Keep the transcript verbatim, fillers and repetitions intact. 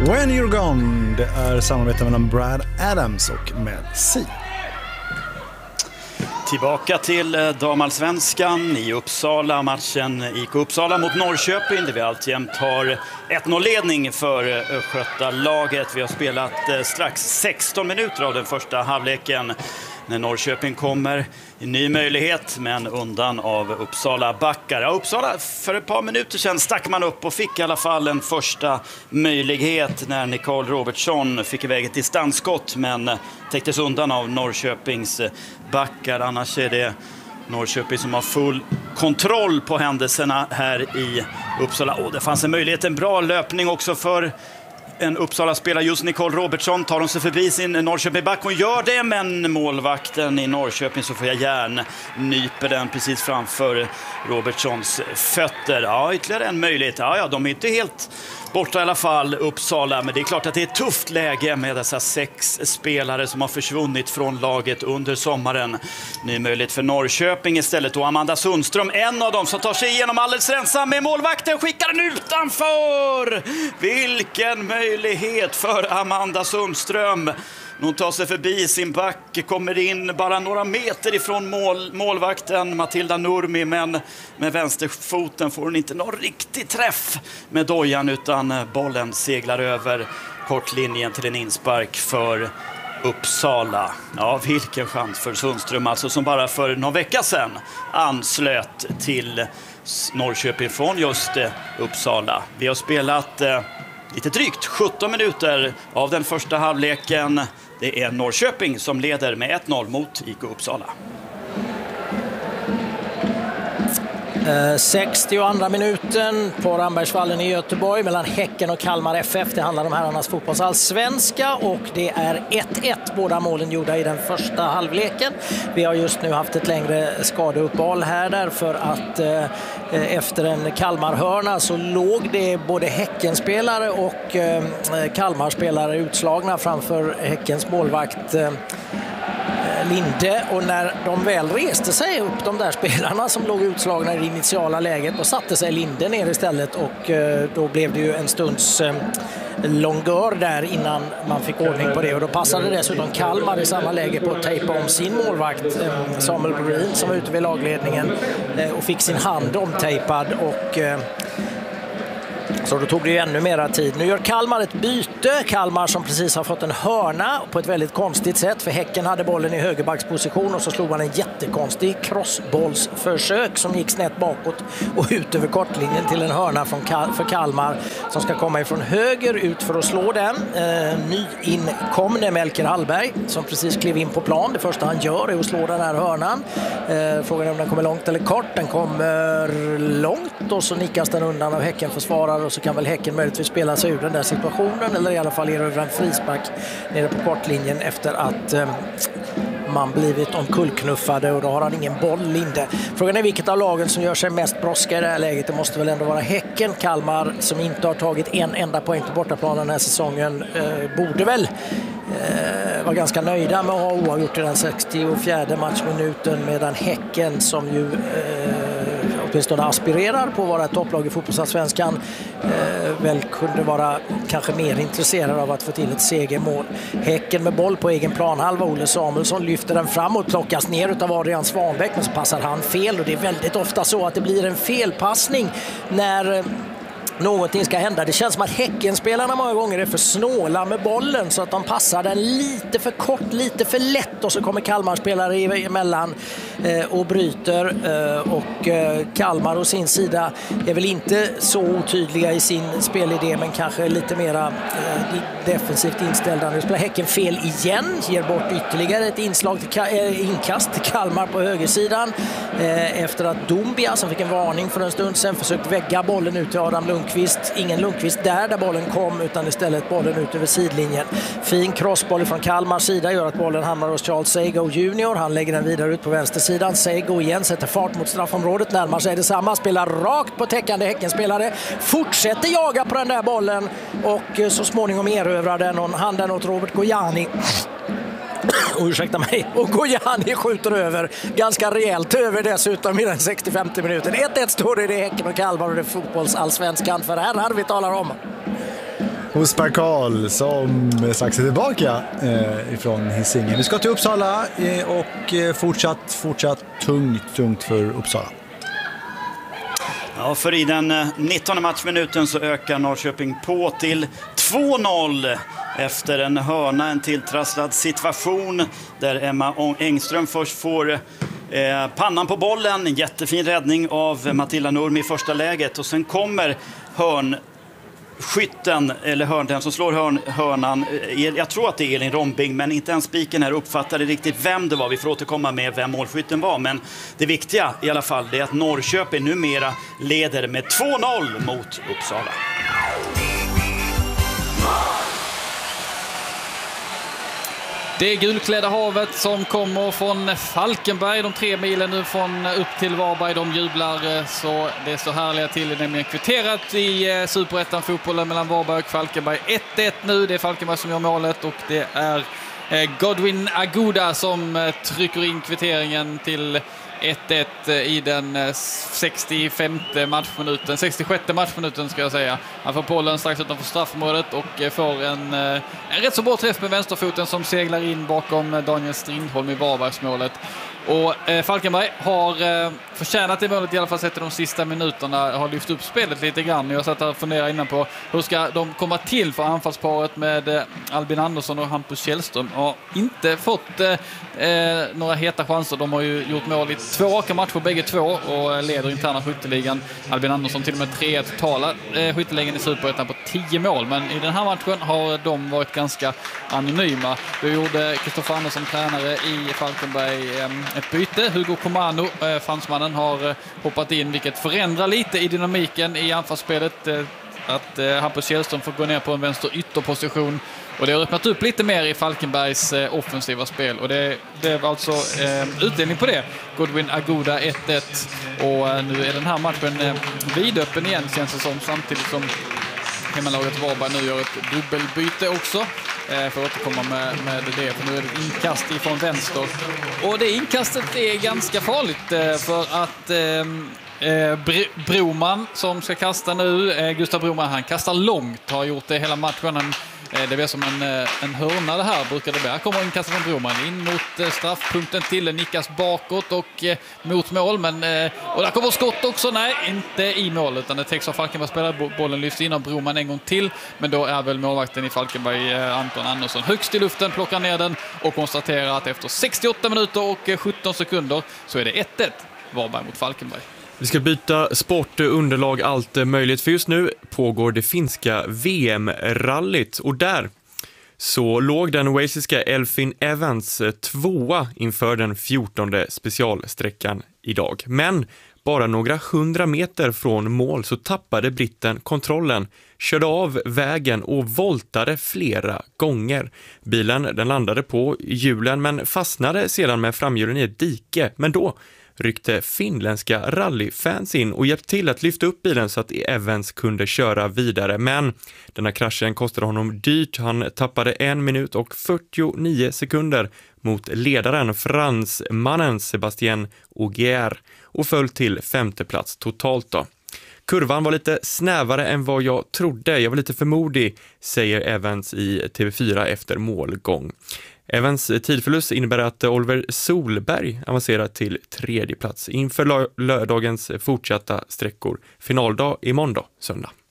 When You're Gone. Det är samarbete mellan Brad Adams och Mel C. Tillbaka till damallsvenskan i Uppsala. Matchen I K Uppsala mot Norrköping där vi alltjämt har ett noll-ledning för Östgötalaget. Vi har spelat strax sexton minuter av den första halvleken när Norrköping kommer. En ny möjlighet men undan av Uppsala backar. Ja, Uppsala för ett par minuter sedan stack man upp och fick i alla fall en första möjlighet när Nicole Robertsson fick iväg ett distansskott men täcktes undan av Norrköpings backar. Annars är det Norrköping som har full kontroll på händelserna här i Uppsala. Och det fanns en möjlighet, en bra löpning också för en Uppsala spelar just Nicole Robertsson. Tar hon sig förbi sin Norrköping-back. Hon gör det, men målvakten i Norrköping så får jag järn nyper den precis framför Robertsons fötter. Ja, ytterligare en möjlighet. Ja, ja, de är inte helt borta i alla fall, Uppsala. Men det är klart att det är ett tufft läge med dessa sex spelare som har försvunnit från laget under sommaren. Ny möjlighet för Norrköping istället. Och Amanda Sundström, en av dem som tar sig igenom alldeles ensam med målvakten, skickar den utanför. Vilken möjlighet för Amanda Sundström. Hon tar sig förbi sin back, kommer in bara några meter ifrån mål, målvakten Matilda Nurmi, men med vänsterfoten får hon inte någon riktig träff med dojan utan bollen seglar över kortlinjen till en inspark för Uppsala. Ja, vilken chans för Sundström alltså, som bara för någon vecka sedan anslöt till Norrköping från just Uppsala. Vi har spelat eh, lite drygt sjutton minuter av den första halvleken. Det är Norrköping som leder med ett noll mot I K Uppsala. sextioandra minuten på Rambergsvallen i Göteborg mellan Häcken och Kalmar F F. Det handlar om herrarnas fotbollsallsvenska och det är ett ett. Båda målen gjorda i den första halvleken. Vi har just nu haft ett längre skadeuppehåll här därför att eh, efter en Kalmarhörna så låg det både Häckenspelare och eh, Kalmarspelare utslagna framför Häckens målvakt eh, Linde, och när de väl reste sig upp, de där spelarna som låg utslagna i det initiala läget, då satte sig Linde ner istället och eh, då blev det ju en stunds eh, långör där innan man fick ordning på det, och då passade dessutom Kalmar i samma läge på att tejpa om sin målvakt eh, Samuel Breen som var ute vid lagledningen eh, och fick sin hand omtejpad och eh, så då tog det ju ännu mera tid. Nu gör Kalmar ett byte. Kalmar som precis har fått en hörna på ett väldigt konstigt sätt. För Häcken hade bollen i högerbacksposition och så slog man en jättekonstig crossbollsförsök som gick snett bakåt och ut över kortlinjen till en hörna från Kal- för Kalmar som ska komma ifrån höger ut för att slå den. Eh, nyinkomne Melker Hallberg som precis klev in på plan. Det första han gör är att slå den här hörnan. Eh, frågan är om den kommer långt eller kort. Den kommer långt och så nickas den undan av Häcken försvarare. Och så kan väl Häcken möjligtvis spela sig ur den där situationen eller i alla fall erövra en frispark nere på kortlinjen efter att eh, man blivit omkullknuffade, och då har han ingen boll, Linde. Frågan är vilket av lagen som gör sig mest brådska i det här läget. Det måste väl ändå vara Häcken. Kalmar som inte har tagit en enda poäng på bortaplan den här säsongen eh, borde väl eh, vara ganska nöjda med att ha oavgjort i den sextiofjärde matchminuten, medan Häcken som ju eh, åtminstone aspirerar på att vara ett topplag i fotbollsallsvenskan eh, väl kunde vara kanske mer intresserad av att få till ett segermål. Häcken med boll på egen planhalva. Olle Samuelsson lyfter den framåt, plockas ner av Adrian Svanbäck, men så passar han fel, och det är väldigt ofta så att det blir en felpassning när eh, någonting ska hända. Det känns som att Häckenspelarna många gånger är för snåla med bollen så att de passar den lite för kort, lite för lätt, och så kommer Kalmar-spelare emellan eh, och bryter eh, och eh, Kalmar å sin sida är väl inte så otydliga i sin spelidé, men kanske lite mera eh, defensivt inställda. Nu spelar Häcken fel igen, ger bort ytterligare ett inslag till Ka- äh, inkast till Kalmar på högersidan eh, efter att Dombia, som fick en varning för en stund sedan, försökt vägga bollen ut till Adam Lundqvist. Ingen Lundqvist där där bollen kom, utan istället bollen ut över sidlinjen. Fin crossboll från Kalmars sida gör att bollen hamnar hos Charles Sego junior. Han lägger den vidare ut på vänstersidan. Sego igen sätter fart mot straffområdet, närmar sig detsamma, spelar rakt på täckande Häckenspelare, fortsätter jaga på den där bollen och så småningom erövrar den och handen åt Robert Gojani. Oh, ursäkta mig. Och Gojani skjuter över ganska rejält över dessutom i den sextiofemte minuten. ett ett står det i Häcken och Kalmar och det fotbollsallsvenskan för här har vi talar om. hos Per Karl som strax är tillbaka eh, ifrån Hisingen. Vi ska till Uppsala eh, och eh, fortsatt, fortsatt tungt, tungt för Uppsala. Ja, för i den nittonde matchminuten så ökar Norrköping på till två noll efter en hörna, en tilltrasslad situation där Emma Engström först får eh, pannan på bollen. En jättefin räddning av Matilda Nurmi i första läget och sen kommer hörn skytten, eller hörn, den som slår hörn, hörnan, jag tror att det är Elin Rombing, men inte ens spiken här uppfattade riktigt vem det var. Vi får återkomma med vem målskytten var, men det viktiga i alla fall är att Norrköping numera leder med två noll mot Uppsala. Det är gulklädda havet som kommer från Falkenberg. De tre milen nu från upp till Varberg. De jublar så det är så härliga till. Det är nämligen kvitterat i Superettan fotbollen mellan Varberg och Falkenberg. ett ett nu. Det är Falkenberg som gör målet och det är Godwin Aguda som trycker in kvitteringen till ett ett i den sextiofemte matchminuten, sextiosjätte matchminuten ska jag säga. Han får bollen strax utanför straffområdet och får en, en rätt så bra träff med vänsterfoten som seglar in bakom Daniel Strindholm i Varbergsmålet. Och eh, Falkenberg har eh, förtjänat det målet i alla fall sett i de sista minuterna, har lyft upp spelet lite grann. Jag satt här och funderade innan på hur ska de komma till för anfallsparet med eh, Albin Andersson och Hampus Källström. Har inte fått eh, eh, några heta chanser. De har ju gjort mål i två raka matcher bägge två och leder interna skytteligan. Albin Andersson till och med tre totala eh, skytteligan i Superettan på tio mål. Men i den här matchen har de varit ganska anonyma. Då gjorde Kristoffer Andersson, tränare i Falkenberg, eh, ett byte. Hugo Comano, eh, fransmannen, har eh, hoppat in, vilket förändrar lite i dynamiken i anfallsspelet. Eh, att eh, Hampus Källström får gå ner på en vänster ytterposition. Och det har öppnat upp lite mer i Falkenbergs eh, offensiva spel. Och det, det var alltså eh, utdelning på det. Godwin Aguda ett ett. Och eh, nu är den här matchen eh, vidöppen igen, känns det som. Samtidigt som hemmalaget Varberg nu gör ett dubbelbyte också. Eh, för att återkomma med, med det. För nu är det ett inkast ifrån vänster. Och det inkastet är ganska farligt. Eh, för att... Eh, Eh, Broman som ska kasta nu, eh, Gustav Broman, han kastar långt, har gjort det hela matchen. Han, eh, det är som en, eh, en hörna det här brukar det bli. Här kommer inkast från Broman in mot eh, straffpunkten till, nickas bakåt och eh, mot mål, men eh, och där kommer skott också, nej, inte i mål utan det täcks av Falkenberg spelare, bollen lyfts in av Broman en gång till, men då är väl målvakten i Falkenberg, eh, Anton Andersson, högst i luften, plockar ner den och konstaterar att efter sextioåtta minuter och eh, sjutton sekunder så är det ett ett Varberg mot Falkenberg. Vi ska byta sport, underlag, allt möjligt. För just nu pågår det finska V M-rallyt. Och där så låg den walesiska Elfyn Evans tvåa inför den fjortonde specialsträckan idag. Men bara några hundra meter från mål så tappade britten kontrollen, körde av vägen och voltade flera gånger. Bilen den landade på hjulen men fastnade sedan med framhjulen i ett dike. Men då ryckte finländska rallyfans in och hjälpte till att lyfta upp bilen så att Evans kunde köra vidare. Men den här kraschen kostade honom dyrt. Han tappade en minut och fyrtionio sekunder mot ledaren fransmannen Sébastien Ogier och föll till femte plats totalt då. Kurvan var lite snävare än vad jag trodde. Jag var lite för modig, säger Evans i T V fyra efter målgång. Evans tidförlust innebär att Oliver Solberg avancerar till tredje plats inför lördagens fortsatta sträckor. Finaldag imorgon då, söndag.